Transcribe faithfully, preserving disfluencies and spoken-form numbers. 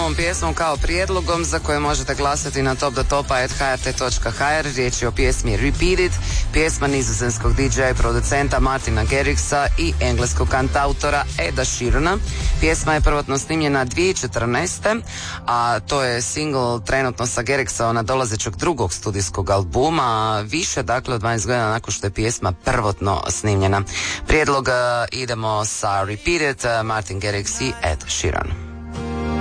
novom pjesmom kao prijedlogom za koje možete glasati na top do topa at h r t dot h r. Riječ je o pjesmi Repeat It, pjesma nizozemskog D J i producenta Martina Garrixa i engleskog kantautora Eda Sheerana. Pjesma je prvotno snimljena dvije tisuće četrnaeste. a to je single trenutno sa Garrixa na dolazećeg drugog studijskog albuma, više dakle od dvanaest godina nakon što je pjesma prvotno snimljena. Prijedlog uh, idemo sa Repeat It, uh, Martin Garrix i Ed Sheeran.